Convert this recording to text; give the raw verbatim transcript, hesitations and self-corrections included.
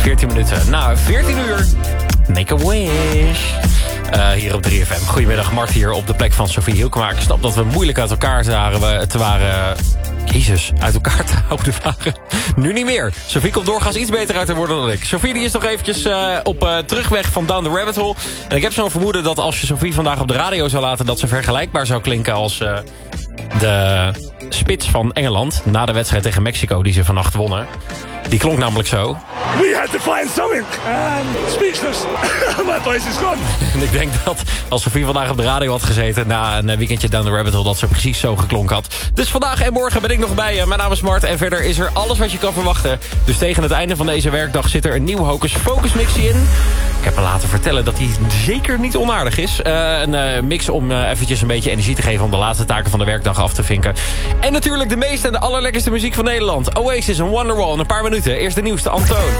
veertien minuten na veertien uur. Make a wish. Uh, hier op drie F M. Goedemiddag, Mart hier op de plek van Sofie Hielkema. Ik snap dat we moeilijk uit elkaar waren, te waren... Jezus, uit elkaar te houden waren. Nu niet meer. Sofie komt doorgaans iets beter uit te worden dan ik. Sofie die is nog eventjes uh, op uh, terugweg van Down the Rabbit Hole. En ik heb zo'n vermoeden dat als je Sofie vandaag op de radio zou laten... dat ze vergelijkbaar zou klinken als uh, de spits van Engeland... na de wedstrijd tegen Mexico die ze vannacht wonnen. Die klonk namelijk zo. We had to find something. Um, speechless. My voice is gone. En ik denk dat als Sofie vandaag op de radio had gezeten... na een weekendje Down the Rabbit Hole... dat ze precies zo geklonken had. Dus vandaag en morgen ben ik nog bij je. Mijn naam is Mart en verder is er alles wat je kan verwachten. Dus tegen het einde van deze werkdag zit er een nieuw Hocus Focus mixie in. Ik heb me laten vertellen dat die zeker niet onaardig is. Uh, een uh, mix om uh, eventjes een beetje energie te geven... om de laatste taken van de werkdag af te vinken. En natuurlijk de meeste en de allerlekkerste muziek van Nederland. Oasis en Wonderwall in een paar minuten. Eerst de nieuwste, Antoon.